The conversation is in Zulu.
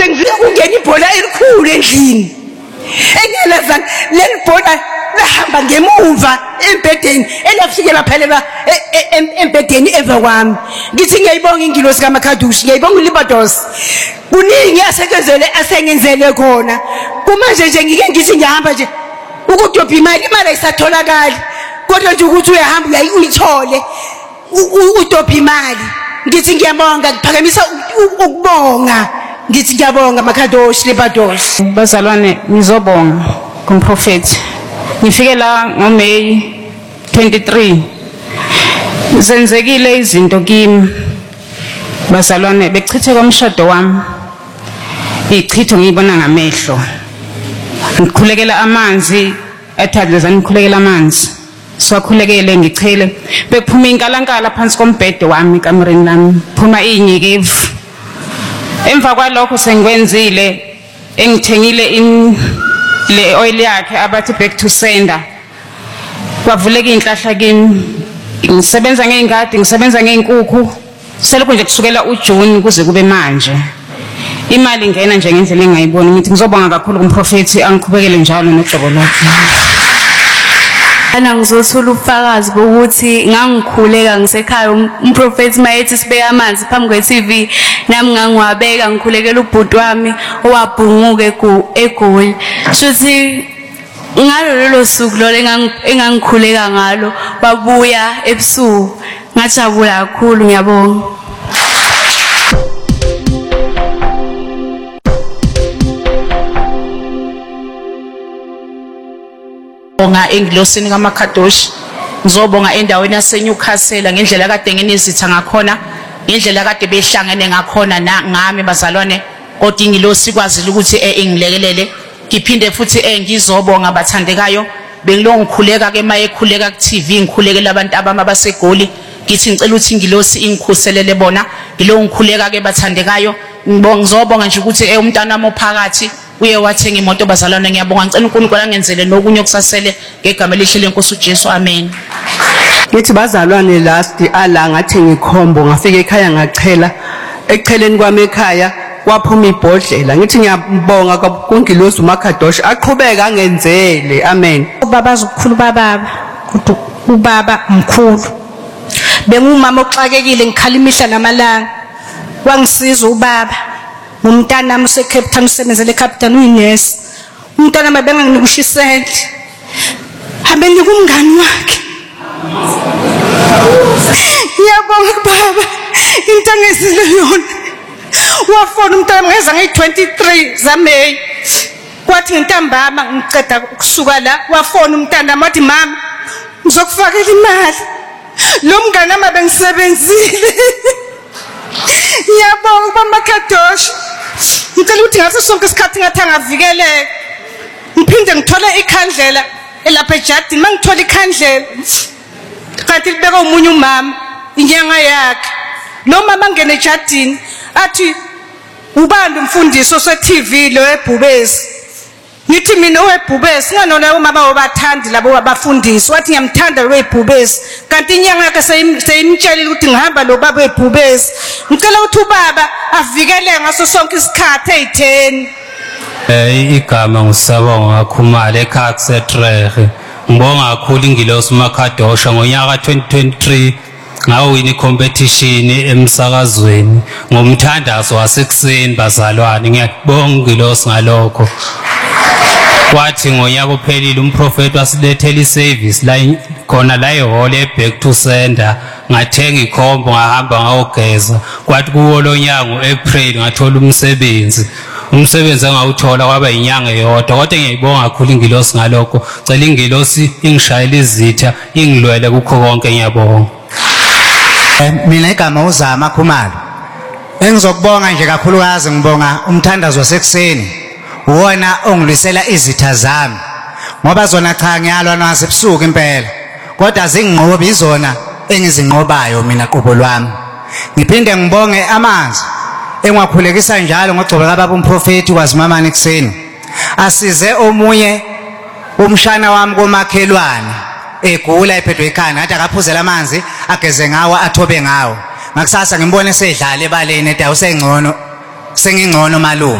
sengifika kungena ibhola elikhulu endlini engiyalazana leli bhola lahamba ngemuva embedeni elafikela phelela embedeni emva kwami ngithi ngiyayibonga ingilosi kaMakhadushi ngiyayibonga uLibados kuningi asengenzele khona kumanje nje ngike ngithi ngihamba nje ukudobha imali ayisatholakali kodwa nje ukuthi uyahamba uyithole udobha imali ngithi ngiyabonga ngiphakamisa ukubonga ngithi ngiyabonga Makhadushi Libados. Bazalwane ngizobonga kumprofeti ngifike la ngoMay 23 zenzekile izinto kimi bazalwane bechithe komshado wami ichitho ngiyibona ngamehlo ngikhulekela amanzi ethandlezana ngikhulekela amanzi siwakhulekele ngichele bephuma inkalankala phansi kombhede wami ekamereni lami phuma inyikevu emva kwalokho sengikwenzile engithengile le oil yakhe abathi back to sender kwavuleka inhlahla kimi ngisebenza ngeingadi ngisebenza ngeinkukhu selokho nje kusukela uJune kuze kube manje imali ingena nje ngendlela engayiboni ngithi ngizobonga kakhulu kumprofeti angiqhubekele njalo noqobo lwakhe. Ana ngizothula ubufakazi bokuthi ngangikhuleka ngisekhaya umprofeti mayethi sibeka amanzi phambi kwe-TV nami ngangiwabeka ngikhulekela ubhuti wami owabhunguka eGoli shothi ngalo suku lo engangikhuleka ngalo babuya ebusuku ngajabula kakhulu ngiyabonga. Ngizobonga engilosini kaMakhadushi ngizobonga endaweni yaseNewcastle ngendlela kade nginizitha ngakhona ngendlela kade behlangene ngakhona ngami bazalwane kodwa ingilosi kwazile ukuthi ingilekelele ngiphinde futhi ngizobonga bathandekayo bengilongikhuleka ke maye khuleka ku-TV ngikhulekela abantu abami abaseGoli ngithi ngicela ukuthi ingilosi ingikhuselele bona ngilongikhuleka ke bathandekayo ngizobonga nje ukuthi umntana wami ophakathi uye wathenga imoto bazalwane ngiyabonga ngicela uNkulunkulu angenzele nokunye okusasele ngegama elihle leNkosi uJesu amen. Ngithi bazalwane last ala ngathenga ikhombo ngafika ekhaya ngachela echeleni kwami ekhaya kwaphuma ibhodlela ngithi ngiyabonga kuNgilosi uMakhadushi aqhubeka angenzele amen. Ubaba ukhulu bababa kodwa ubaba mkhulu bengumama oxakekile ngikhalimisha namalanga wangisiza ubaba umntana nami useCape Town usebenzele eCaptain uyinesi umntana mabenga ngikushisele habe ngikumngani wakhe ngiyabonga baba into angesile yona wafona umntana ngeza nge-23 zaMay kwathi ngentambama ngiqeda ukusuka la wafona umntana wathi mama ngizokufakela imali lo mngani nami bengisebenzile ngiyabonga uMakhadushi ngicela ukuthi ngaso sonke isikhathi ngathi angavikeleka ngiphinde ngithole ikhandlela elapha ejardini mangithola ikhandlela kanti libeka umunye umama inyanga yakhe lo mama ngene ejardini athi ubani umfundiso se-TV lo eBhubezi ngithi mina owebhubezi singanona umama obathandi labo abafundisi wathi ngiyamthanda lo eBhubezi kanti inyanga yakhe seyimtshelile ukuthi ngihamba lo baba eBhubezi ngicela ukuthi ubaba avikele ngaso sonke isikhathi e10 igama ngusabonga Khumalo ekhaya kuseTrehe ngibonga kakhulu ingilosi uMakhadushi ngonyaka 2023 ngawina icompetition emsakazweni ngomthandazo wasekuseni bazalwane ngiyabonga ingilosi ngalokho kwathi ngonyaka ophelile umprofeti wasilethela iservice la khona la ehall eback to sender ngathenga ikhombo ngahamba ngawogeza kwathi kuwo lo nyaka ngoApril ngathola umsebenzi engawuthola kwaba inyanga eyodwa kodwa ngiyayibonga kakhulu ingilosi ngalokho cela ingilosi ingishayele izitha ingilwele kukho konke ngiyabonga. Mina igama uZama Khumalo engizokubonga nje kakhulukazi ngibonga umthandazo wasekuseni wona ongilwisela izitha zami ngoba zona cha ngiyalwa nazo ebusuku impela kodwa zinginqobi izona engizinqobayo mina qobo lwami ngiphinde ngibonge amanzi engwakhulekisa njalo ngogcobe kababa umprofeti kwaZimamani ekseni asize omunye umshana wami komakhelwane egula ephethwe ikhanda ngathi akaphuzela amanzi ageze ngawo athobe ngawo ngakusasa ngimbone sedlala ebaleni edawu sengcono sengingcono malume.